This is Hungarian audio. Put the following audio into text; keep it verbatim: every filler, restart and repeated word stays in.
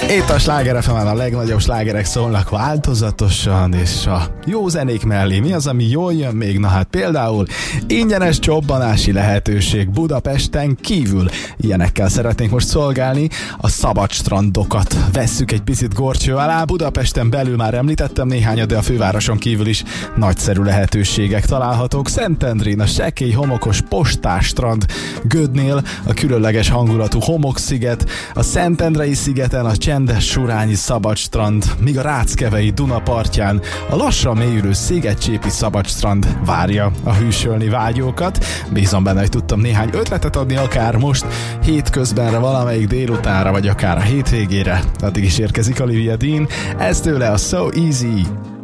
Itt a Sláger ef emen a legnagyobb slágerek szólnak változatosan, és a jó zenék mellé mi az, ami jól jön még? Na hát például ingyenes csobbanási lehetőség Budapesten kívül. Ilyenekkel szeretnénk most szolgálni. A szabad strandokat vesszük egy picit górcső alá. Budapesten belül már említettem néhányat, de a fővároson kívül is nagyszerű lehetőségek találhatók. Szentendrén a sekély homokos postás strand Gödnél, a különleges hangulatú homoksziget, a Szentendrei szigeten a csendes surányi szabad strand, míg a Ráckevei Duna partján a lassan mélyülő Szigetcsépi szabad strand várja a hűsölni vágyókat. Bízom benne, hogy tudtam néhány ötletet adni akár most hétközbenre, valamelyik délutánra, vagy akár a hétvégére. Addig is érkezik Olivia Dean, ez tőle a So Easy.